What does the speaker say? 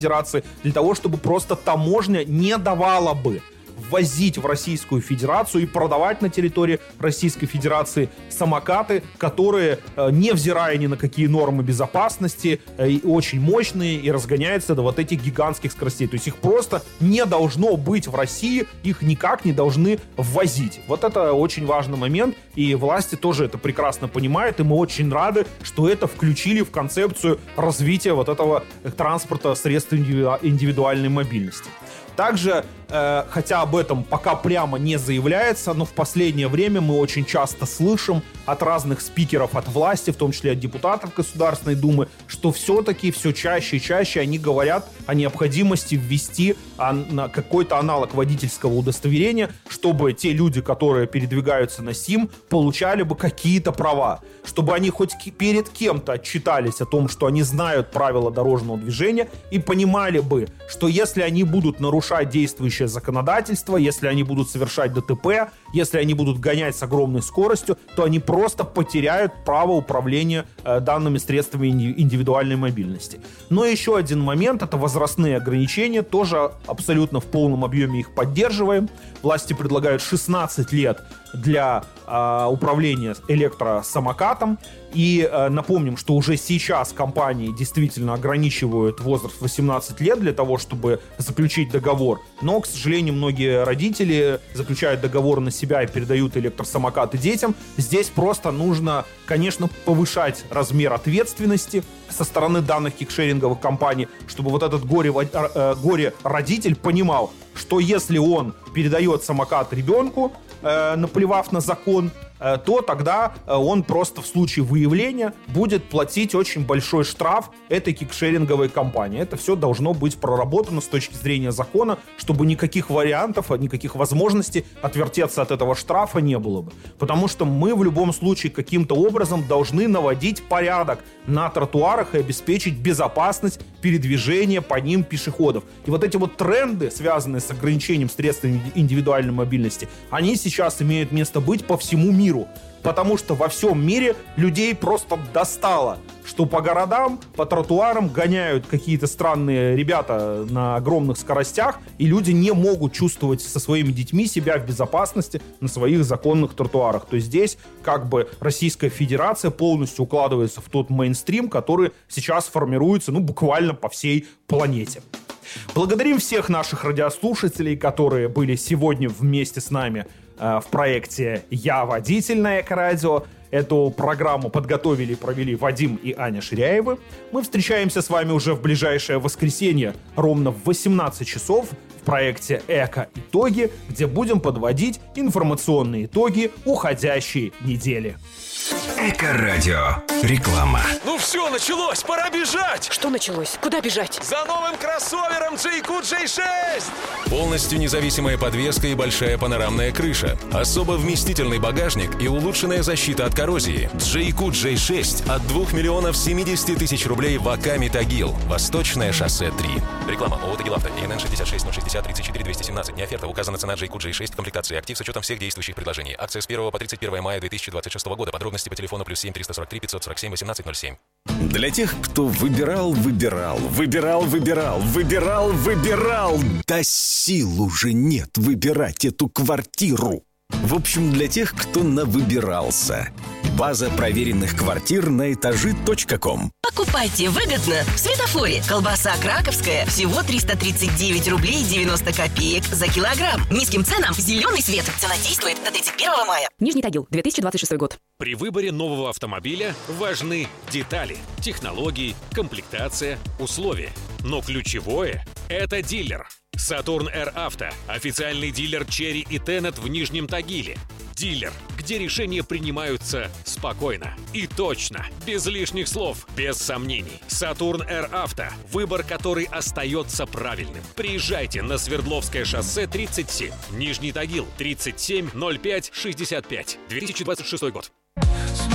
Федерации, для того, чтобы просто таможня не давала бы ввозить в Российскую Федерацию и продавать на территории Российской Федерации самокаты, которые, невзирая ни на какие нормы безопасности, очень мощные и разгоняются до вот этих гигантских скоростей. То есть их просто не должно быть в России, их никак не должны ввозить. Вот это очень важный момент, и власти тоже это прекрасно понимают, и мы очень рады, что это включили в концепцию развития вот этого транспорта средств индивидуальной мобильности. Также, хотя об этом пока прямо не заявляется, но в последнее время мы очень часто слышим от разных спикеров от власти, в том числе от депутатов Государственной Думы, что все-таки все чаще и чаще они говорят о необходимости ввести какой-то аналог водительского удостоверения, чтобы те люди, которые передвигаются на СИМ, получали бы какие-то права, чтобы они хоть перед кем-то отчитались о том, что они знают правила дорожного движения и понимали бы, что если они будут нарушать действующее законодательство, если они будут совершать ДТП, если они будут гонять с огромной скоростью, то они просто потеряют право управления данными средствами индивидуальной мобильности. Но еще один момент — это возрастные ограничения, тоже абсолютно в полном объеме их поддерживаем. Власти предлагают 16 лет для управления электросамокатом. И напомним, что уже сейчас компании действительно ограничивают возраст 18 лет для того, чтобы заключить договор. Но, к сожалению, многие родители заключают договор на себя и передают электросамокаты детям. Здесь просто нужно, конечно, повышать размер ответственности со стороны данных кикшеринговых компаний, чтобы вот этот горе-родитель понимал, что если он передает самокат ребенку, наплевав на закон, то тогда он просто в случае выявления будет платить очень большой штраф этой кикшеринговой компании. Это все должно быть проработано с точки зрения закона, чтобы никаких вариантов, никаких возможностей отвертеться от этого штрафа не было бы. Потому что мы в любом случае каким-то образом должны наводить порядок на тротуарах и обеспечить безопасность передвижения по ним пешеходов. И вот эти вот тренды, связанные с ограничением средств индивидуальной мобильности, они сейчас имеют место быть по всему миру. Потому что во всем мире людей просто достало, что по городам, по тротуарам гоняют какие-то странные ребята на огромных скоростях, и люди не могут чувствовать со своими детьми себя в безопасности на своих законных тротуарах. То есть здесь как бы Российская Федерация полностью укладывается в тот мейнстрим, который сейчас формируется, буквально по всей планете. Благодарим всех наших радиослушателей, которые были сегодня вместе с нами в проекте «Я водитель» на Эко-радио. Эту программу подготовили и провели Вадим и Аня Ширяевы. Мы встречаемся с вами уже в ближайшее воскресенье ровно в 18 часов в проекте «Эко-итоги», где будем подводить информационные итоги уходящей недели. Эко-радио. Реклама. Ну все, началось, пора бежать! Что началось? Куда бежать? За новым кроссовером JQ J6! Полностью независимая подвеска и большая панорамная крыша. Особо вместительный багажник и улучшенная защита от коррозии. JQ J6 от 2 миллионов 70 тысяч рублей в АК «Метагил». Восточное шоссе 3. Реклама. ООО «Тагил-Авто». ИНН 66 060 34 217. Не оферта. Указана цена JQ J6 в комплектации актив с учетом всех действующих предложений. Акция с 1 по 31 мая 2026 года. Подробности по телефону +7 343 547 1807. Для тех, кто выбирал, да сил уже нет выбирать эту квартиру. В общем, для тех, кто навыбирался. База проверенных квартир на этажи.ком. Покупайте выгодно в Светофоре. Колбаса краковская всего 339 рублей 90 копеек за килограмм. Низким ценам зеленый свет. Цена действует до 31 мая. Нижний Тагил, 2026 год. При выборе нового автомобиля важны детали, технологии, комплектация, условия. Но ключевое – это дилер. Saturn Air Auto – официальный дилер Chery и Tenet в Нижнем Тагиле. Дилер, где решения принимаются спокойно и точно, без лишних слов, без сомнений. Saturn Air Auto – выбор, который остается правильным. Приезжайте на Свердловское шоссе 37, Нижний Тагил, 37 05 65, 2026 год.